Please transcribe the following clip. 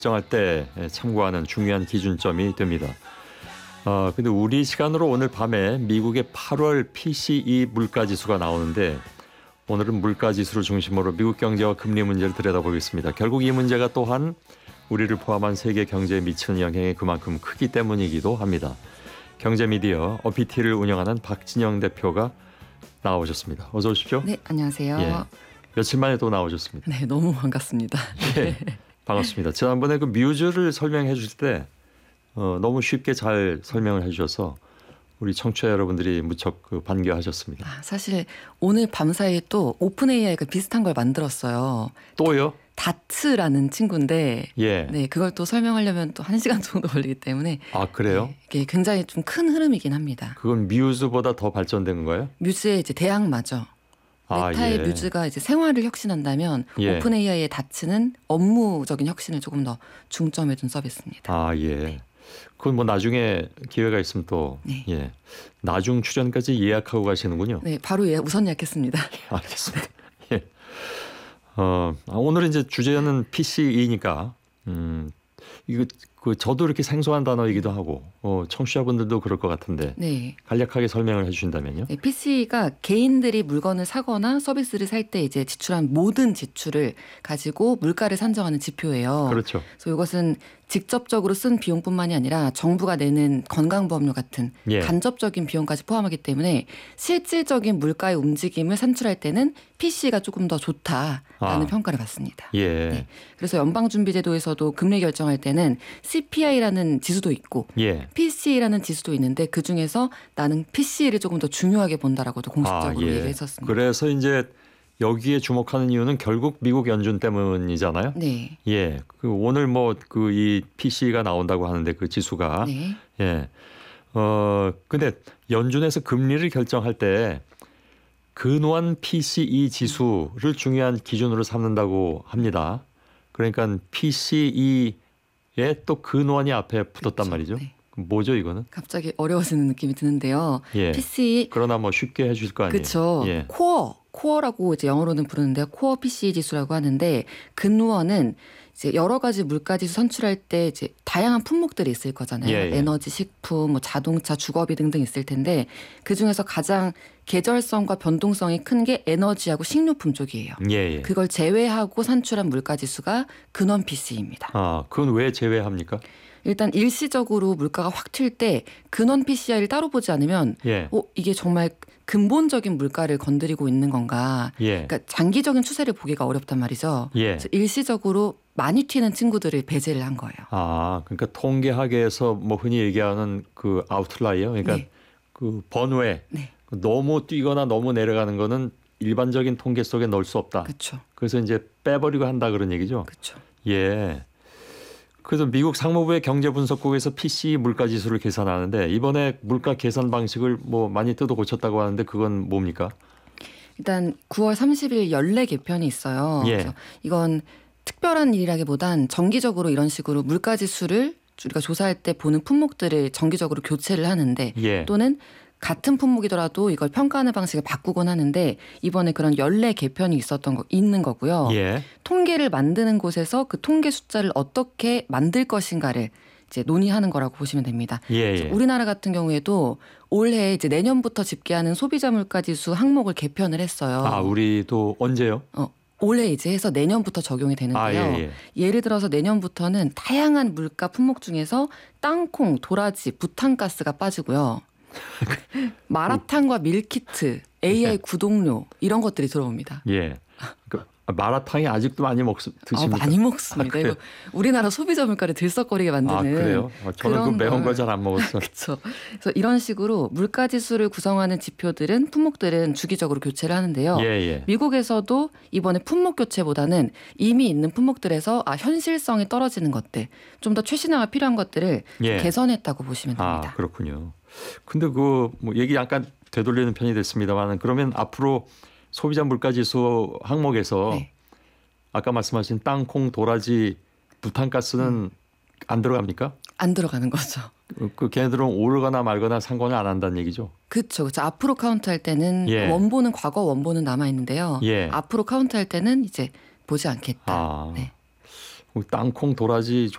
정할 때 참고하는 중요한 기준점이 됩니다. 근데 우리 시간으로 오늘 밤에 미국의 8월 PCE 물가지수가 나오는데 오늘은 물가지수를 중심으로 미국 경제와 금리 문제를 들여다보겠습니다. 결국 이 문제가 또한 우리를 포함한 세계 경제에 미치는 영향이 그만큼 크기 때문이기도 합니다. 경제미디어 어피티를 운영하는 박진영 대표가 나오셨습니다. 어서 오십시오. 네, 안녕하세요. 예, 며칠 만에 또 나오셨습니다. 네, 너무 반갑습니다. 예, 반갑습니다. 지난번에 그 뮤즈를 설명해 주실 때 너무 쉽게 잘 설명을 해주셔서 우리 청취자 여러분들이 무척 반겨하셨습니다. 사실 오늘 밤사이에 또 오픈 AI가 비슷한 걸 만들었어요. 또요? 다츠라는 친구인데 예. 네, 그걸 또 설명하려면 또 1시간 정도 걸리기 때문에 아, 그래요? 네, 이게 굉장히 좀 큰 흐름이긴 합니다. 그건 뮤즈보다 더 발전된 거예요? 뮤즈의 이제 대항마죠. 메타의 예. 뮤즈가 이제 생활을 혁신한다면 예. 오픈 AI의 다츠는 업무적인 혁신을 조금 더 중점에 둔 서비스입니다. 아, 예. 네. 그건 뭐 나중에 기회가 있으면 또 네. 예. 나중 출연까지 예약하고 가시는군요. 네, 바로 우선 예약했습니다. 알겠습니다. 예. 오늘은 이제 주제는 PCE니까 이거 저도 이렇게 생소한 단어이기도 하고 청취자분들도 그럴 것 같은데 네. 간략하게 설명을 해주신다면요. 네, PC가 개인들이 물건을 사거나 서비스를 살 때 이제 지출한 모든 지출을 가지고 물가를 산정하는 지표예요. 그렇죠. 그래서 이것은 직접적으로 쓴 비용뿐만이 아니라 정부가 내는 건강보험료 같은 예. 간접적인 비용까지 포함하기 때문에 실질적인 물가의 움직임을 산출할 때는 PC가 조금 더 좋다라는 평가를 받습니다. 예. 네, 그래서 연방준비제도에서도 금리 결정할 때는 CPI라는 지수도 있고 예. PC라는 지수도 있는데 그중에서 나는 PC를 조금 더 중요하게 본다라고도 공식적으로 예. 얘기했었습니다. 그래서 이제 여기에 주목하는 이유는 결국 미국 연준 때문이잖아요. 네. 예. 오늘 이 PC가 나온다고 하는데 그 지수가 네. 예. 근데 연준에서 금리를 결정할 때 근원 PCE 지수를 중요한 기준으로 삼는다고 합니다. 그러니까 PCE에 또 근원이 앞에 붙었단 그렇죠. 말이죠. 네. 뭐죠 이거는? 갑자기 어려워지는 느낌이 드는데요. 예. PC 그러나 뭐 쉽게 해주실 거 아니에요. 그렇죠. 예. 코어라고 이제 영어로는 부르는데요. 코어 PCE 지수라고 하는데 근원은 이제 여러 가지 물가지수 선출할 때 이제 다양한 품목들이 있을 거잖아요. 예. 에너지, 식품, 뭐 자동차, 주거비 등등 있을 텐데 그 중에서 가장 계절성과 변동성이 큰 게 에너지하고 식료품 쪽이에요. 예. 그걸 제외하고 산출한 물가지수가 근원 PCE입니다. 그건 왜 제외합니까? 일단 일시적으로 물가가 확 튈 때 근원 PCI를 따로 보지 않으면 예. 이게 정말 근본적인 물가를 건드리고 있는 건가. 예. 그러니까 장기적인 추세를 보기가 어렵단 말이죠. 예. 그래서 일시적으로 많이 튀는 친구들을 배제를 한 거예요. 그러니까 통계학에서 뭐 흔히 얘기하는 그 아웃라이어, 그러니까 네. 그 번외, 네. 너무 뛰거나 너무 내려가는 거는 일반적인 통계 속에 넣을 수 없다. 그렇죠. 그래서 이제 빼버리고 한다 그런 얘기죠. 그렇죠. 예. 그래서 미국 상무부의 경제분석국에서 PCE 물가지수를 계산하는데 이번에 물가 계산 방식을 뭐 많이 뜯어 고쳤다고 하는데 그건 뭡니까? 일단 9월 30일 연례 개편이 있어요. 예. 그래서 이건 특별한 일이라기보단 정기적으로 이런 식으로 물가지수를 우리가 조사할 때 보는 품목들을 정기적으로 교체를 하는데 예. 또는 같은 품목이더라도 이걸 평가하는 방식을 바꾸곤 하는데 이번에 그런 연례 개편이 있는 거고요. 예. 통계를 만드는 곳에서 그 통계 숫자를 어떻게 만들 것인가를 이제 논의하는 거라고 보시면 됩니다. 예. 우리나라 같은 경우에도 올해 이제 내년부터 집계하는 소비자 물가지수 항목을 개편을 했어요. 우리도 언제요? 올해 이제 해서 내년부터 적용이 되는데요. 예를 들어서 내년부터는 다양한 물가 품목 중에서 땅콩, 도라지, 부탄가스가 빠지고요. 마라탕과 밀키트, AI 구독료 이런 것들이 들어옵니다. 예. 마라탕이 아직도 많이 드십니까? 많이 먹습니다. 이거 우리나라 소비자 물가를 들썩거리게 만드는. 그래요? 저는 그 매운 걸 잘 안 먹었어요. 그렇죠. 그래서 이런 식으로 물가 지수를 구성하는 지표들은 품목들은 주기적으로 교체를 하는데요. 예. 미국에서도 이번에 품목 교체보다는 이미 있는 품목들에서 현실성이 떨어지는 것들, 좀 더 최신화가 필요한 것들을 개선했다고 보시면 됩니다. 그렇군요. 근데 뭐 얘기 약간 되돌리는 편이 됐습니다만 그러면 앞으로 소비자 물가지수 항목에서 아까 말씀하신 땅콩, 도라지, 부탄가스는 안 들어갑니까? 안 들어가는 거죠. 걔네들은 오르거나 말거나 상관을 안 한다는 얘기죠. 그렇죠. 앞으로 카운트할 때는 원본은 과거 원본은 남아 있는데요. 앞으로 카운트할 때는 이제 보지 않겠다. 땅콩, 도라지